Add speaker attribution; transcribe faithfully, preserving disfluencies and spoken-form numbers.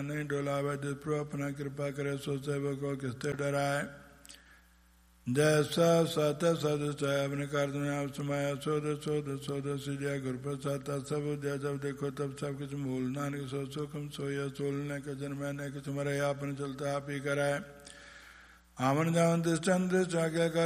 Speaker 1: नहीं डोलावे, जिस प्रभु अपना कृपा करे सो सेवक को किससे डराए। जैसा सत सद अपने कार्य में आप समाया सोद सोद सोद सिया गुरु प्रसाद सब दिया, जब देखो तब सब कुछ मूल नानक सो सुखम सोया सोलने का जन्म ने कुछ मरे आपने चलता आप ही कराए। आवन जावन दृष्टान दृष्टा क्या